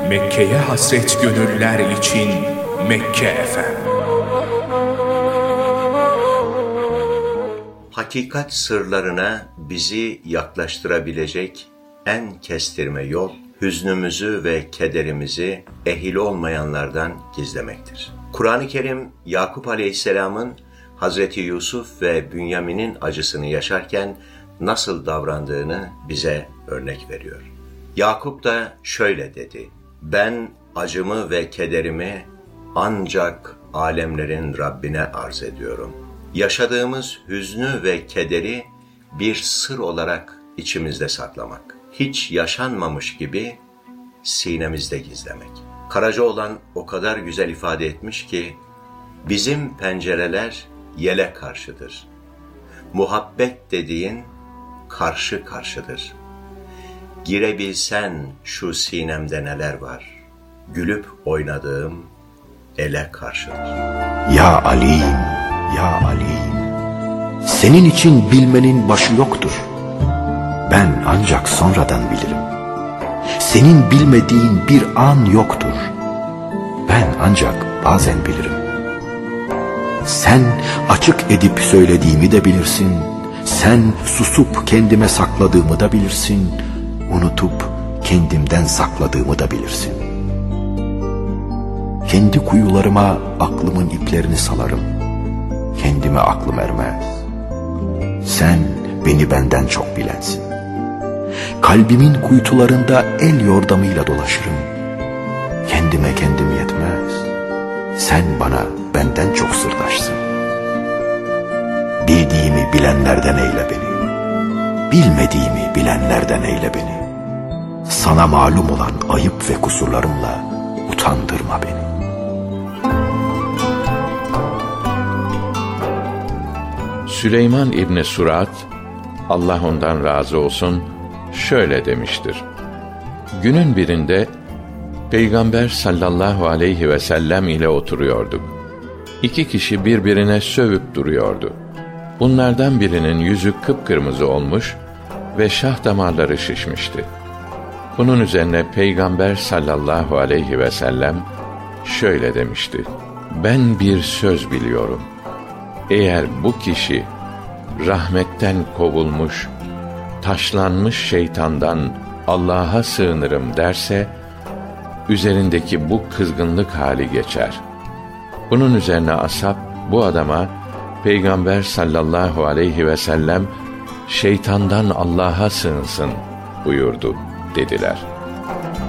Mekke'ye hasret gönüller için Mekke FM. Hakikat sırlarına bizi yaklaştırabilecek en kestirme yol, hüznümüzü ve kederimizi ehil olmayanlardan gizlemektir. Kur'an-ı Kerim, Yakup Aleyhisselam'ın Hazreti Yusuf ve Bünyamin'in acısını yaşarken nasıl davrandığını bize örnek veriyor. Yakup da şöyle dedi: "Ben acımı ve kederimi ancak alemlerin Rabbine arz ediyorum." Yaşadığımız hüznü ve kederi bir sır olarak içimizde saklamak, hiç yaşanmamış gibi sinemizde gizlemek. Karacaoğlan o kadar güzel ifade etmiş ki, bizim pencereler yele karşıdır. Muhabbet dediğin karşı karşıdır. Girebilsen şu sinemde neler var, gülüp oynadığım ele karşıdır. Ya Ali, ya Ali, senin için bilmenin başı yoktur. Ben ancak sonradan bilirim. Senin bilmediğin bir an yoktur. Ben ancak bazen bilirim. Sen açık edip söylediğimi de bilirsin. Sen susup kendime sakladığımı da bilirsin. Unutup kendimden sakladığımı da bilirsin. Kendi kuyularıma aklımın iplerini salarım. Kendime aklım ermez. Sen beni benden çok bilensin. Kalbimin kuytularında el yordamıyla dolaşırım. Kendime kendim yetmez. Sen bana benden çok sırdaşsın. Bildiğimi bilenlerden eyle beni. Bilmediğimi bilenlerden eyle beni. Sana malum olan ayıp ve kusurlarımla utandırma beni. Süleyman İbni Surat, Allah ondan razı olsun, şöyle demiştir: Günün birinde Peygamber sallallahu aleyhi ve sellem ile oturuyorduk. İki kişi birbirine sövüp duruyordu. Bunlardan birinin yüzü kıpkırmızı olmuş ve şah damarları şişmişti. Bunun üzerine Peygamber sallallahu aleyhi ve sellem şöyle demişti: Ben bir söz biliyorum. Eğer bu kişi rahmetten kovulmuş, taşlanmış şeytandan Allah'a sığınırım derse, üzerindeki bu kızgınlık hali geçer. Bunun üzerine ashab bu adama Peygamber sallallahu aleyhi ve sellem şeytandan Allah'a sığınsın buyurdu dediler.